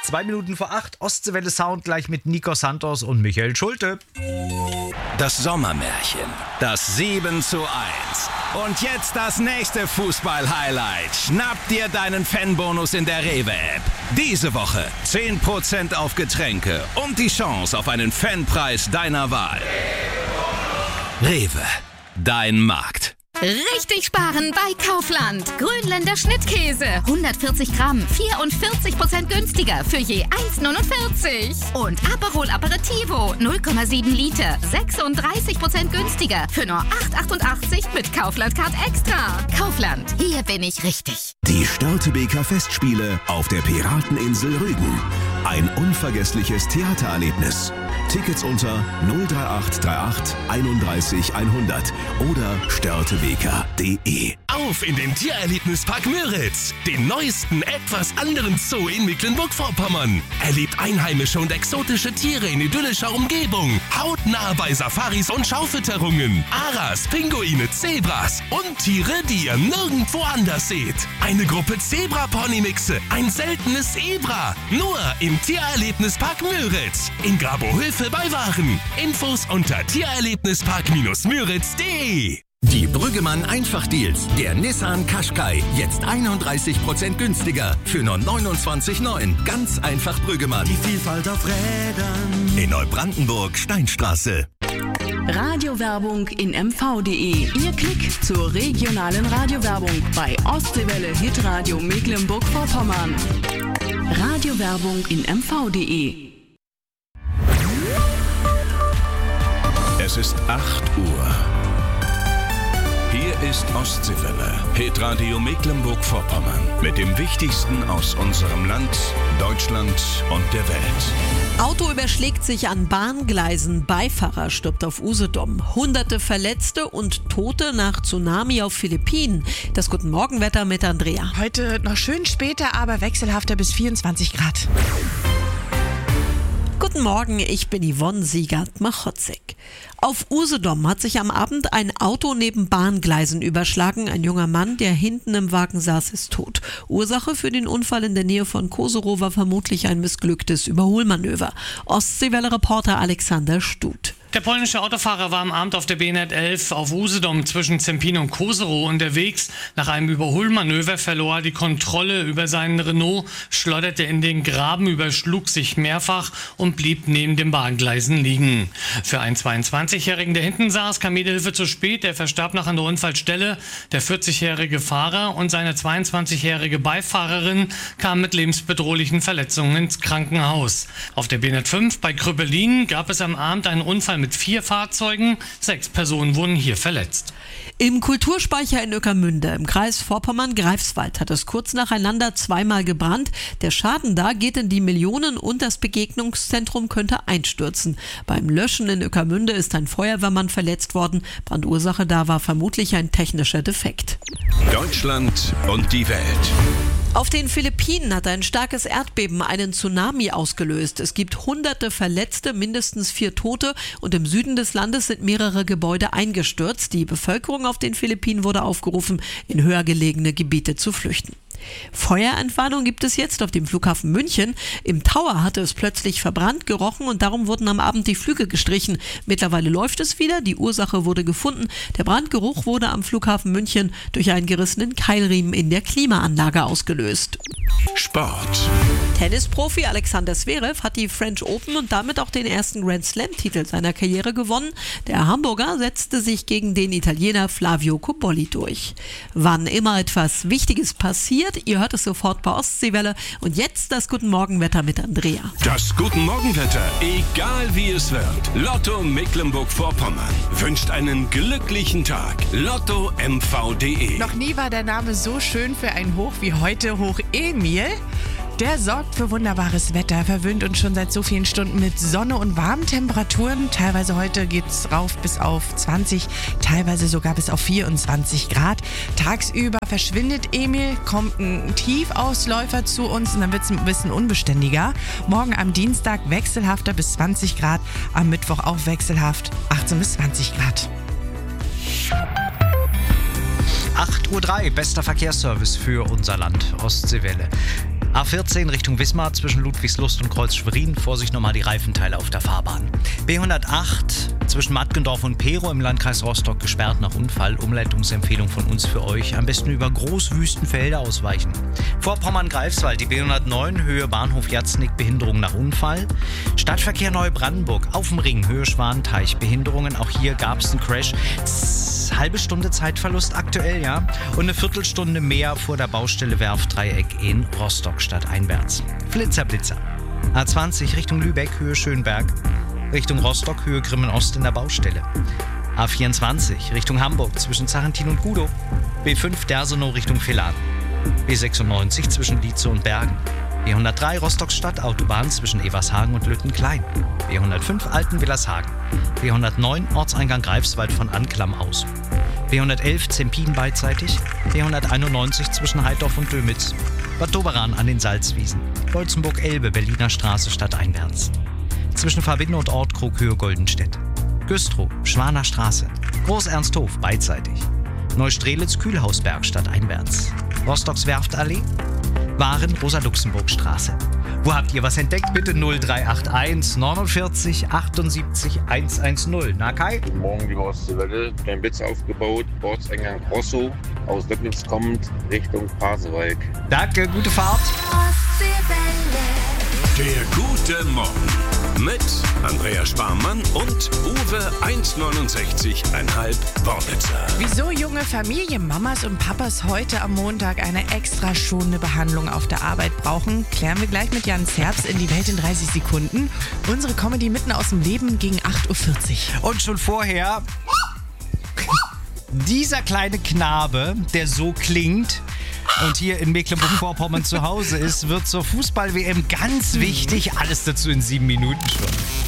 2 Minuten vor 8. Ostseewelle Sound gleich mit Nico Santos und Michael Schulte. Das Sommermärchen, das 7:1. Und jetzt das nächste Fußball-Highlight. Schnapp dir deinen Fanbonus in der Rewe-App. Diese Woche 10% auf Getränke und die Chance auf einen Fanpreis deiner Wahl. Rewe, dein Markt. Richtig sparen bei Kaufland. Grönländer Schnittkäse. 140 Gramm, 44% günstiger für je 1,49. Und Aperol Aperitivo, 0,7 Liter, 36% günstiger für nur 8,88 mit Kaufland-Card Extra. Kaufland, hier bin ich richtig. Die Störtebeker Festspiele auf der Pirateninsel Rügen. Ein unvergessliches Theatererlebnis. Tickets unter 03838 31 100 oder störtebeker.de. Auf in den Tiererlebnispark Müritz, den neuesten, etwas anderen Zoo in Mecklenburg-Vorpommern. Erlebt einheimische und exotische Tiere in idyllischer Umgebung. Hautnah bei Safaris und Schaufütterungen. Aras, Pinguine, Zebras und Tiere, die ihr nirgendwo anders seht. Eine Gruppe Zebra-Pony-Mixe, ein seltenes Zebra. Nur im Tiererlebnispark Müritz. In Grabohöfe bei Waren. Infos unter tiererlebnispark-müritz.de. Die Brüggemann Einfachdeals. Der Nissan Qashqai. Jetzt 31% günstiger. Für nur 29,9. Ganz einfach Brüggemann. Die Vielfalt auf Rädern. In Neubrandenburg, Steinstraße. Radiowerbung in mv.de. Ihr Klick zur regionalen Radiowerbung bei Ostseewelle Hitradio Mecklenburg-Vorpommern. Radiowerbung in mv.de. Es ist 8 Uhr. Hier ist Ostseewelle, Hitradio Mecklenburg-Vorpommern. Mit dem Wichtigsten aus unserem Land, Deutschland und der Welt. Auto überschlägt sich an Bahngleisen, Beifahrer stirbt auf Usedom. Hunderte Verletzte und Tote nach Tsunami auf Philippinen. Das Guten Morgenwetter mit Andrea. Heute noch schön später, aber wechselhafter bis 24 Grad. Guten Morgen, ich bin Yvonne Siegert-Machotzek. Auf Usedom hat sich am Abend ein Auto neben Bahngleisen überschlagen. Ein junger Mann, der hinten im Wagen saß, ist tot. Ursache für den Unfall in der Nähe von Koserow war vermutlich ein missglücktes Überholmanöver. Ostseewelle-Reporter Alexander Stut. Der polnische Autofahrer war am Abend auf der B111 11 auf Usedom zwischen Zempin und Koserow unterwegs. Nach einem Überholmanöver verlor er die Kontrolle über seinen Renault, schleuderte in den Graben, überschlug sich mehrfach und blieb neben den Bahngleisen liegen. Für einen 22-Jährigen, der hinten saß, kam jede Hilfe zu spät. Er verstarb noch an der Unfallstelle. Der 40-jährige Fahrer und seine 22-jährige Beifahrerin kamen mit lebensbedrohlichen Verletzungen ins Krankenhaus. Auf der B105 bei Krüppelin gab es am Abend einen Unfall mit 4 Fahrzeugen. 6 Personen wurden hier verletzt. Im Kulturspeicher in Ueckermünde im Kreis Vorpommern-Greifswald hat es kurz nacheinander zweimal gebrannt. Der Schaden da geht in die Millionen und das Begegnungszentrum könnte einstürzen. Beim Löschen in Ueckermünde ist ein Feuerwehrmann verletzt worden. Brandursache da war vermutlich ein technischer Defekt. Deutschland und die Welt. Auf den Philippinen hat ein starkes Erdbeben einen Tsunami ausgelöst. Es gibt hunderte Verletzte, mindestens 4 Tote und im Süden des Landes sind mehrere Gebäude eingestürzt. Die Bevölkerung auf den Philippinen wurde aufgerufen, in höher gelegene Gebiete zu flüchten. Feuerentwarnung gibt es jetzt auf dem Flughafen München. Im Tower hatte es plötzlich verbrannt gerochen und darum wurden am Abend die Flüge gestrichen. Mittlerweile läuft es wieder, die Ursache wurde gefunden. Der Brandgeruch wurde am Flughafen München durch einen gerissenen Keilriemen in der Klimaanlage ausgelöst. Sport. Tennisprofi Alexander Zverev hat die French Open und damit auch den ersten Grand Slam-Titel seiner Karriere gewonnen. Der Hamburger setzte sich gegen den Italiener Flavio Cobolli durch. Wann immer etwas Wichtiges passiert, ihr hört es sofort bei Ostseewelle. Und jetzt das Guten Morgenwetter mit Andrea. Das Guten Morgenwetter, egal wie es wird. Lotto Mecklenburg-Vorpommern wünscht einen glücklichen Tag. LottoMV.de. Noch nie war der Name so schön für ein Hoch wie heute, Hoch Emil. Der sorgt für wunderbares Wetter, verwöhnt uns schon seit so vielen Stunden mit Sonne und warmen Temperaturen. Teilweise heute geht's rauf bis auf 20, teilweise sogar bis auf 24 Grad. Tagsüber verschwindet Emil, kommt ein Tiefausläufer zu uns und dann wird's ein bisschen unbeständiger. Morgen am Dienstag wechselhafter bis 20 Grad, am Mittwoch auch wechselhaft 18 bis 20 Grad. 8:03 Uhr, bester Verkehrsservice für unser Land, Ostseewelle. A14 Richtung Wismar zwischen Ludwigslust und Kreuz-Schwerin. Vorsicht, nochmal die Reifenteile auf der Fahrbahn. B108 zwischen Mattgendorf und Pero im Landkreis Rostock gesperrt nach Unfall. Umleitungsempfehlung von uns für euch. Am besten über Großwüstenfelder ausweichen. Vorpommern-Greifswald, die B109 Höhe Bahnhof Jatznick, Behinderung nach Unfall. Stadtverkehr Neubrandenburg auf dem Ring, Höhe Schwanteich, Behinderungen. Auch hier gab es einen Crash. Halbe Stunde Zeitverlust aktuell, ja. Und eine Viertelstunde mehr vor der Baustelle Werftdreieck in Rostock stadteinwärts. Flitzer. A20 Richtung Lübeck, Höhe Schönberg. Richtung Rostock, Höhe Grimmen-Ost in der Baustelle. A24 Richtung Hamburg zwischen Zarentin und Gudow. B5 Dersenow Richtung Villach. B96 zwischen Lietze und Bergen. B103 Rostock Stadtautobahn zwischen Evershagen und Lüttenklein. B105 Altenwillershagen. B109 Ortseingang Greifswald von Anklam aus. B111 Zempin beidseitig. B191 zwischen Heidorf und Dömitz. Bad Doberan an den Salzwiesen. Bolzenburg-Elbe, Berliner Straße stadteinwärts. Zwischen Verbinde und Ortkrug Höhe Goldenstedt. Güstrow, Schwaner Straße. Groß-Ernsthof beidseitig. Neustrelitz Kühlhausberg stadteinwärts. Rostocks Werftallee. Waren Rosa-Luxemburg-Straße. Wo habt ihr was entdeckt? Bitte 0381 49 78 110. Na Kai? Guten Morgen, liebe Ostseewelle. Ein Blitz aufgebaut, Ortseingang Rosso, aus Löbnitz kommt, Richtung Pasewalk. Danke, gute Fahrt. Der gute Morgen mit Andreas Sparmann und Uwe 1,69,5 Worpitzer. Wieso junge Familien, Mamas und Papas heute am Montag eine extra schonende Behandlung auf der Arbeit brauchen, klären wir gleich mit Jan Zerbst in die Welt in 30 Sekunden. Unsere Comedy mitten aus dem Leben gegen 8.40 Uhr. Und schon vorher dieser kleine Knabe, der so klingt und hier in Mecklenburg-Vorpommern zu Hause ist, wird zur Fußball-WM ganz wichtig. Alles dazu in 7 Minuten schon.